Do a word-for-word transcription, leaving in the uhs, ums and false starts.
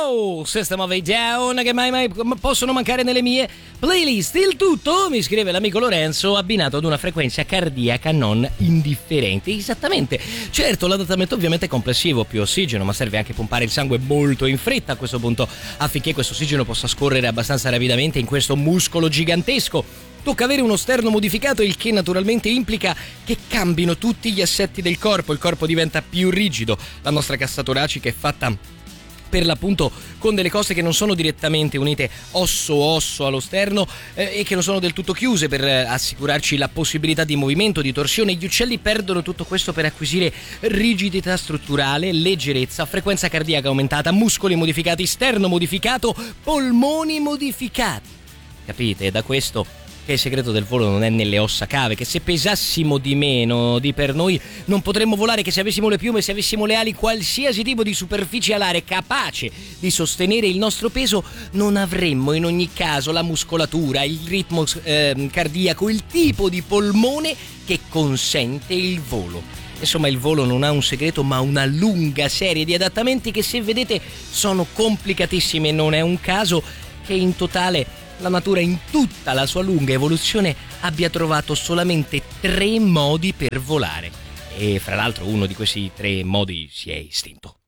Wow, System of a Down, che mai mai possono mancare nelle mie playlist. Il tutto, mi scrive l'amico Lorenzo, abbinato ad una frequenza cardiaca non indifferente. Esattamente. Certo, l'adattamento ovviamente è complessivo, più ossigeno, ma serve anche pompare il sangue molto in fretta a questo punto, affinché questo ossigeno possa scorrere abbastanza rapidamente in questo muscolo gigantesco. Tocca avere uno sterno modificato, il che naturalmente implica che cambino tutti gli assetti del corpo. Il corpo diventa più rigido, la nostra cassa toracica è fatta per l'appunto con delle cose che non sono direttamente unite osso-osso allo sterno eh, e che non sono del tutto chiuse per eh, assicurarci la possibilità di movimento, di torsione. Gli uccelli perdono tutto questo per acquisire rigidità strutturale, leggerezza, frequenza cardiaca aumentata, muscoli modificati, sterno modificato, polmoni modificati. Capite? Da questo che il segreto del volo non è nelle ossa cave, che se pesassimo di meno di per noi non potremmo volare, che se avessimo le piume, se avessimo le ali, qualsiasi tipo di superficie alare capace di sostenere il nostro peso, non avremmo in ogni caso la muscolatura, il ritmo eh, cardiaco, il tipo di polmone che consente il volo. Insomma, il volo non ha un segreto, ma una lunga serie di adattamenti che, se vedete, sono complicatissimi, e non è un caso che in totale la natura, in tutta la sua lunga evoluzione, abbia trovato solamente tre modi per volare. E fra l'altro uno di questi tre modi si è estinto.